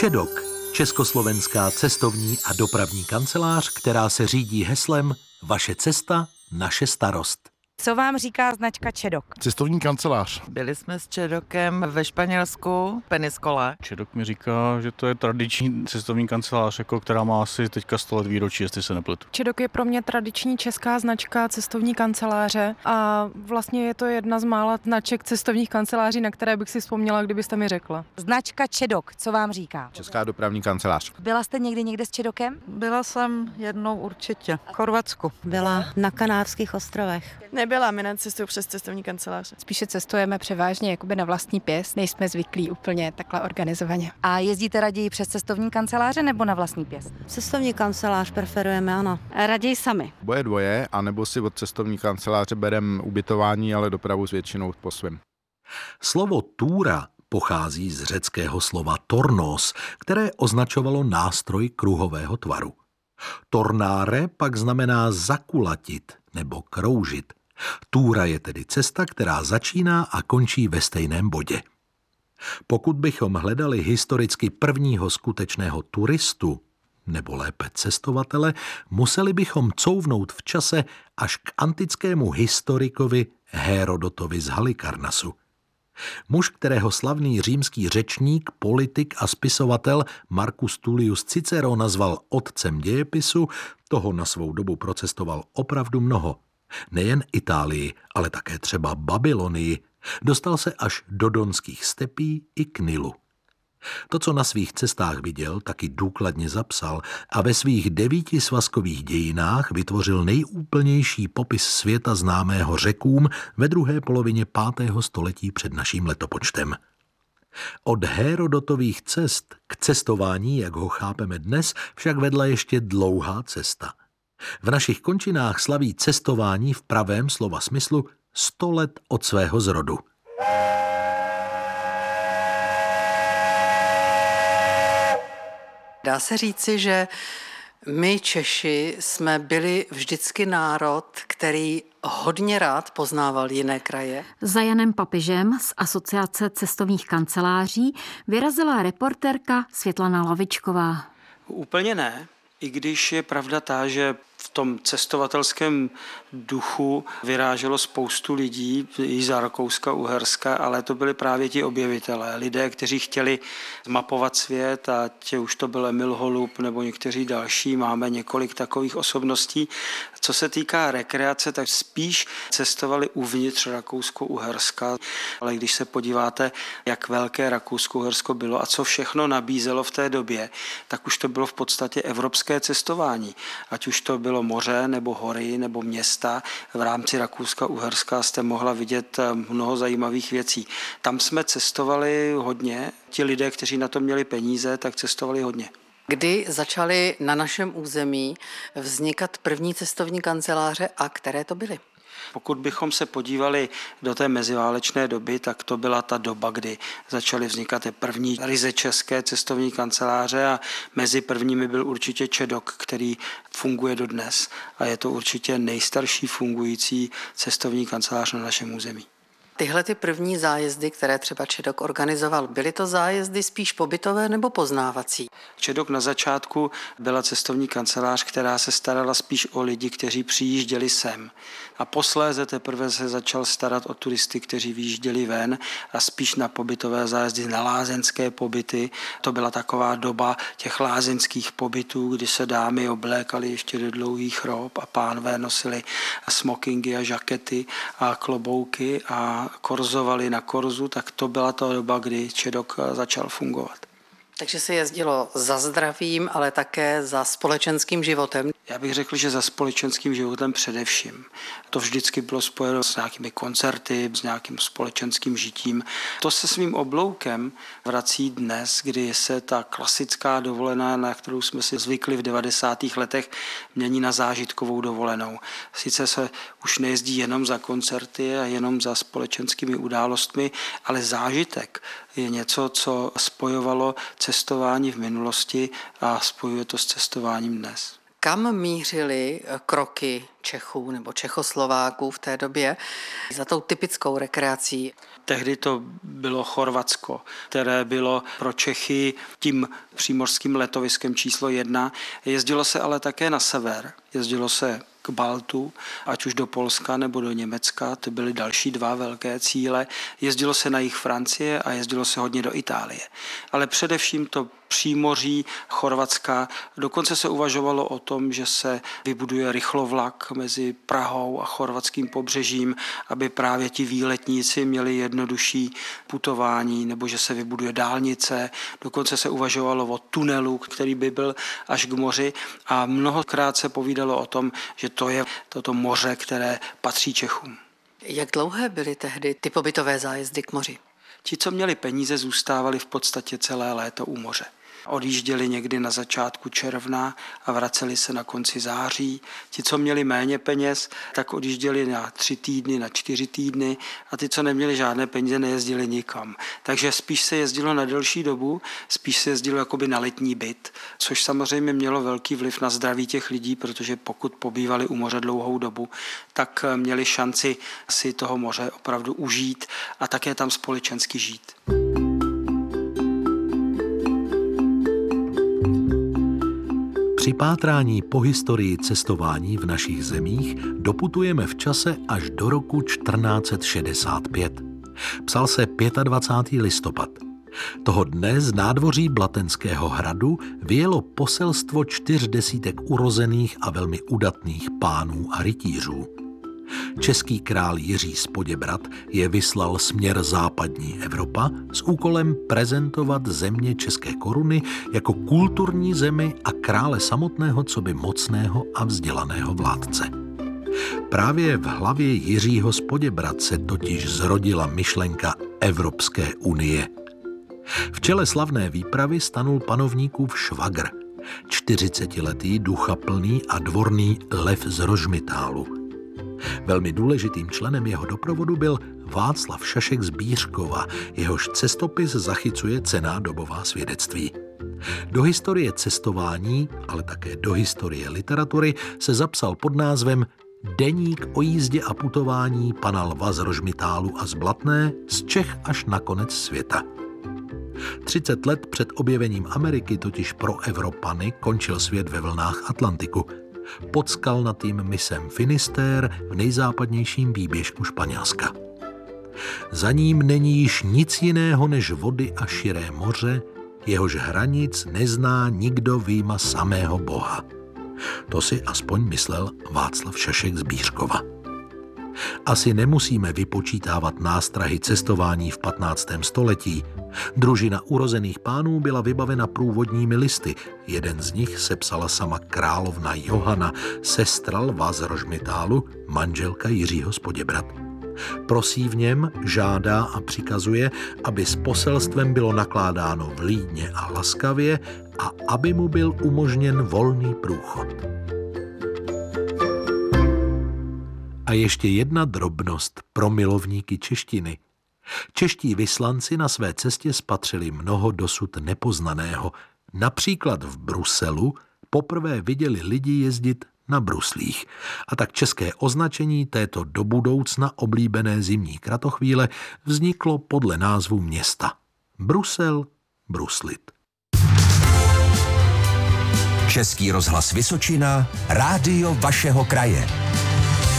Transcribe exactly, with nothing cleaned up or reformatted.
ČEDOK, Československá cestovní a dopravní kancelář, která se řídí heslem Vaše cesta, naše starost. Co vám říká značka ČEDOK? Cestovní kancelář. Byli jsme s ČEDOKem ve Španělsku, Peníscola. ČEDOK mi říká, že to je tradiční cestovní kancelář, jako která má asi teďka sto let výročí, jestli se nepletu. ČEDOK je pro mě tradiční česká značka cestovní kanceláře a vlastně je to jedna z mála značek cestovních kanceláří, na které bych si vzpomněla, kdybyste mi řekla. Značka ČEDOK, co vám říká? Česká dopravní kancelář. Byla jste někdy někde s ČEDOKem? Byla jsem jednou určitě v Chorvatsku. Byla na Kanárských ostrovech. Nebyla, my necestuju přes cestovní kanceláře. Spíše cestujeme převážně jakoby na vlastní pěst, nejsme zvyklí úplně takhle organizovaně. A jezdíte raději přes cestovní kanceláře nebo na vlastní pěst? Cestovní kancelář preferujeme, ano. Raději sami. Boje dvoje, anebo si od cestovní kanceláře bereme ubytování, ale dopravu s většinou po svém. Slovo túra pochází z řeckého slova tornos, které označovalo nástroj kruhového tvaru. Tornare pak znamená zakulatit nebo kroužit. Túra je tedy cesta, která začíná a končí ve stejném bodě. Pokud bychom hledali historicky prvního skutečného turistu, nebo lépe cestovatele, museli bychom couvnout v čase až k antickému historikovi Hérodotovi z Halikarnasu. Muž, kterého slavný římský řečník, politik a spisovatel Marcus Tullius Cicero nazval otcem dějepisu, toho na svou dobu procestoval opravdu mnoho. Nejen Itálii, ale také třeba Babylonii. Dostal se až do donských stepí i k Nilu. To, co na svých cestách viděl, taky důkladně zapsal a ve svých devíti svazkových dějinách vytvořil nejúplnější popis světa známého Řekům ve druhé polovině pátého století před naším letopočtem. Od Hérodotových cest k cestování, jak ho chápeme dnes, však vedla ještě dlouhá cesta. V našich končinách slaví cestování v pravém slova smyslu sto let od svého zrodu. Dá se říci, že my Češi jsme byli vždycky národ, který hodně rád poznával jiné kraje. Za Janem Papižem z Asociace cestovních kanceláří vyrazila reportérka Světlana Lavičková. Úplně ne, i když je pravda ta, že v tom cestovatelském duchu vyráželo spoustu lidí i za Rakouska, Uherska, ale to byli právě ti objevitelé, lidé, kteří chtěli zmapovat svět, a tě už to byl Emil Holub nebo někteří další, máme několik takových osobností. Co se týká rekreace, tak spíš cestovali uvnitř Rakousko-Uherska, ale když se podíváte, jak velké Rakousko-Uhersko bylo a co všechno nabízelo v té době, tak už to bylo v podstatě evropské cestování, ať už to bylo moře, nebo hory, nebo města. V rámci Rakouska-Uherska jste mohla vidět mnoho zajímavých věcí. Tam jsme cestovali hodně. Ti lidé, kteří na to měli peníze, tak cestovali hodně. Kdy začaly na našem území vznikat první cestovní kanceláře a které to byly? Pokud bychom se podívali do té meziválečné doby, tak to byla ta doba, kdy začaly vznikat ty první ryze české cestovní kanceláře a mezi prvními byl určitě ČEDOK, který funguje dodnes a je to určitě nejstarší fungující cestovní kancelář na našem území. Tyhle ty první zájezdy, které třeba ČEDOK organizoval, byly to zájezdy spíš pobytové nebo poznávací? ČEDOK na začátku byla cestovní kancelář, která se starala spíš o lidi, kteří přijížděli sem. A posléze teprve se začal starat o turisty, kteří vyjížděli ven a spíš na pobytové zájezdy, na lázeňské pobyty. To byla taková doba těch lázeňských pobytů, kdy se dámy oblékaly ještě do dlouhých rob a pánové nosili smokingy a žakety a klobouky a korzovali na korzu, tak to byla ta doba, kdy ČEDOK začal fungovat. Takže se jezdilo za zdravím, ale také za společenským životem. Já bych řekl, že za společenským životem především. To vždycky bylo spojeno s nějakými koncerty, s nějakým společenským žitím. To se svým obloukem vrací dnes, kdy se ta klasická dovolená, na kterou jsme si zvykli v devadesátých letech, mění na zážitkovou dovolenou. Sice se už nejezdí jenom za koncerty a jenom za společenskými událostmi, ale zážitek je něco, co spojovalo cestování v minulosti a spojuje to s cestováním dnes. Kam mířily kroky Čechů nebo Čechoslováků v té době za tou typickou rekreací? Tehdy to bylo Chorvatsko, které bylo pro Čechy tím přímořským letoviskem číslo jedna. Jezdilo se ale také na sever. Jezdilo se k Baltu, ať už do Polska nebo do Německa, to byly další dva velké cíle. Jezdilo se na jih Francie a jezdilo se hodně do Itálie. Ale především to přímoří Chorvatska. Dokonce se uvažovalo o tom, že se vybuduje rychlovlak mezi Prahou a chorvatským pobřežím, aby právě ti výletníci měli jednodušší putování, nebo že se vybuduje dálnice. Dokonce se uvažovalo o tunelu, který by byl až k moři a mnohokrát se povídalo o tom, že to je toto moře, které patří Čechům. Jak dlouhé byly tehdy ty pobytové zájezdy k moři? Ti, co měli peníze, zůstávali v podstatě celé léto u moře. Odjížděli někdy na začátku června a vraceli se na konci září. Ti, co měli méně peněz, tak odjížděli na tři týdny, na čtyři týdny a ty, co neměli žádné peníze, nejezdili nikam. Takže spíš se jezdilo na delší dobu, spíš se jezdilo jakoby na letní byt, což samozřejmě mělo velký vliv na zdraví těch lidí, protože pokud pobývali u moře dlouhou dobu, tak měli šanci si toho moře opravdu užít a také tam společensky žít. Při pátrání po historii cestování v našich zemích doputujeme v čase až do roku čtrnáct set šedesát pět. Psal se dvacátého pátého listopad. Toho dne z nádvoří Blatenského hradu vyjelo poselstvo čtyř desítek urozených a velmi udatných pánů a rytířů. Český král Jiří z Poděbrad je vyslal směr západní Evropa s úkolem prezentovat země české koruny jako kulturní zemi a krále samotného coby mocného a vzdělaného vládce. Právě v hlavě Jiřího z Poděbrad se totiž zrodila myšlenka Evropské unie. V čele slavné výpravy stanul panovníkův švagr, čtyřicetiletý duchaplný a dvorný Lev z Rožmitálu. Velmi důležitým členem jeho doprovodu byl Václav Šašek z Bířkova, jehož cestopis zachycuje cenná dobová svědectví. Do historie cestování, ale také do historie literatury se zapsal pod názvem Deník o jízdě a putování pana Lva z Rožmitálu a z Blatné z Čech až na konec světa. třicet let před objevením Ameriky totiž pro Evropany končil svět ve vlnách Atlantiku. Pod skalnatým misem Finisterre v nejzápadnějším výběžku Španělska. Za ním není již nic jiného než vody a širé moře, jehož hranic nezná nikdo vyjma samého Boha. To si aspoň myslel Václav Šašek z Bířkova. Asi nemusíme vypočítávat nástrahy cestování v patnáctém století. Družina urozených pánů byla vybavena průvodními listy. Jeden z nich sepsala sama královna Johana, sestra Lva z Rožmitálu, manželka Jiřího z Poděbrad. Prosí v něm, žádá a přikazuje, aby s poselstvem bylo nakládáno vlídně a laskavě a aby mu byl umožněn volný průchod. A ještě jedna drobnost pro milovníky češtiny. Čeští vyslanci na své cestě spatřili mnoho dosud nepoznaného. Například v Bruselu poprvé viděli lidi jezdit na bruslích. A tak české označení této do budoucna oblíbené zimní kratochvíle vzniklo podle názvu města. Brusel, bruslit. Český rozhlas Vysočina, rádio vašeho kraje.